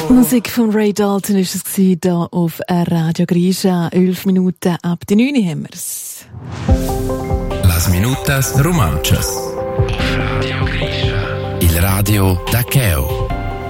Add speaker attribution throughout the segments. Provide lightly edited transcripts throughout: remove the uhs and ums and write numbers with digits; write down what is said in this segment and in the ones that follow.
Speaker 1: Musik von Ray Dalton ist es hier auf Radio Grisha. 11 Minuten ab die 9 haben wir's.
Speaker 2: Las minutas romanchas. Radio Grisha. Il radio da Cheo.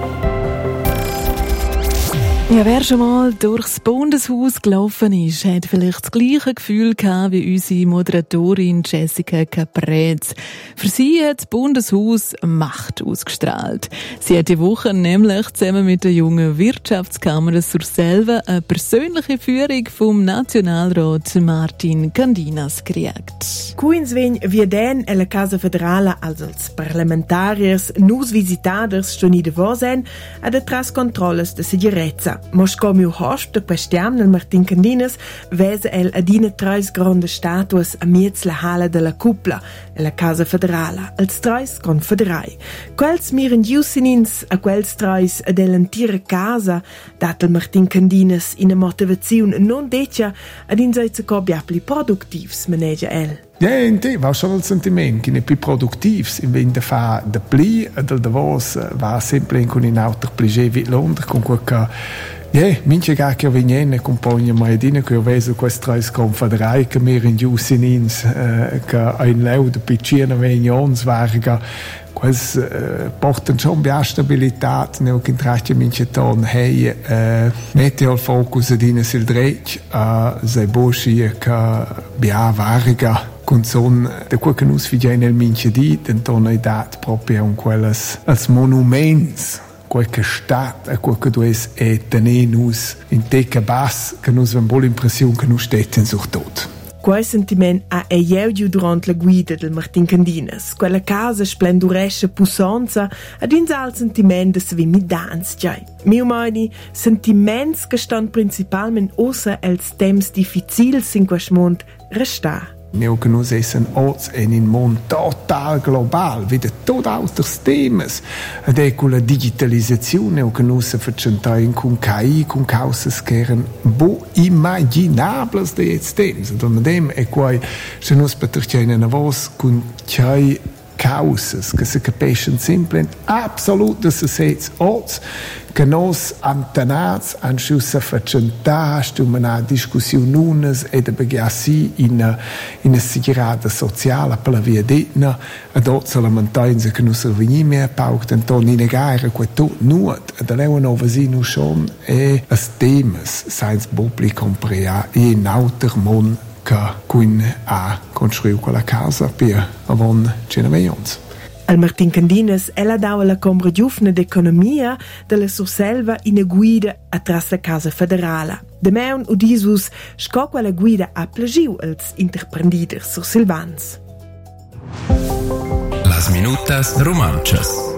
Speaker 1: Ja, wer schon mal durchs Bundeshaus gelaufen ist, hat vielleicht das gleiche Gefühl gehabt wie unsere Moderatorin Jessica Caprez. Für sie hat das Bundeshaus Macht ausgestrahlt. Sie hat die Woche nämlich zusammen mit der jungen Wirtschaftskammer Surselva eine persönliche Führung vom Nationalrat Martin Candinas gekriegt.
Speaker 3: Quins vegn vieden e la Casa Federala als parlamentariers nus visitaders sto ni davor sen ad atras controlles de sicurezza. Moscò miu host de questiam nel Martin Candinas vese el adine treis grandes statuas a miez la hala de la cupla e la Casa Federala als treis confederai. Quels miren giusinins a quels treis dell'antira casa dat el Martin Candinas in a motivazione non decia ad insaitza cobiapli productivs maneggia el.
Speaker 4: Ja, in te va schon il sentiment che ne più produttivs in vende fa de pli del davos va sempre con in auto pligevi Londra con qualche mince ga che venene compagna maedina che veso queste tre confederai che mir in Jusinins che ein leu de piccina venions varga quels porten schon bia stabilitat nel che trache mince ton hey meteo focus adina sil drech sei boshi che bia varga con son de quel che nus figlia nel mince di denton ei dat proprio un quelles als monuments qualche stat a quel che dues tenir nus in teca bass che nus avem bol impression che nus stetten sur tot.
Speaker 3: Quel sentiment ha eieu durant la guida del Martin Candinas. Quella casa splenduresce pussanza ad ins al sentiment de svimidans giai. Miu meini, sentiments che stan principalment ossa els temps difficils in quest mond restar.
Speaker 4: Neu che nus essen oz in un mond total global, vede tot auters temas. Ed è con la digitalizzazione neu che nus faccentain con KI, con causas che erano immaginables de jetzt temas. Und mit dem è quai, se nus paterciain a vos con ciai causas che si capiscono sempre absolut da se sets oz che nos antenats an schussa facenta stumen a discussione unes e da begassi in a sicurata sociale per la via detna ad oz la montagne che nos veni mehr paukt und ton in gaire quo tot nuot da leuno vasino schon e as temas science public comprea in auter mon che quin a construiu quella casa per avon generations.
Speaker 3: Al Martin Candinas ella dava la Combra Giufna d'Economia della Surselva in guida atras la Casa Federala. De meun udisus sco quella guida ha plagiu als interprendiders sursilvans.
Speaker 2: Las minutas romanchas.